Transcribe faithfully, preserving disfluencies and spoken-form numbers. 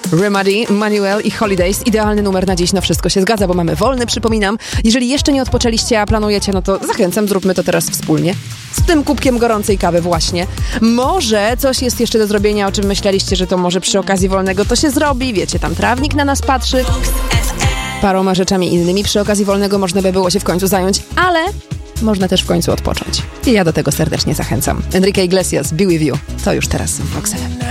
Remedy, Manuel i Holidays. Idealny numer na dziś. No wszystko się zgadza, bo mamy wolny, przypominam. Jeżeli jeszcze nie odpoczęliście, a planujecie, no to zachęcam, zróbmy to teraz wspólnie. Z tym kubkiem gorącej kawy właśnie. Może coś jest jeszcze do zrobienia, o czym myśleliście, że to może przy okazji wolnego to się zrobi. Wiecie, tam trawnik na nas patrzy. Paroma rzeczami innymi przy okazji wolnego można by było się w końcu zająć, ale można też w końcu odpocząć. I ja do tego serdecznie zachęcam. Enrique Iglesias, Be With You. To już teraz w Vox F M.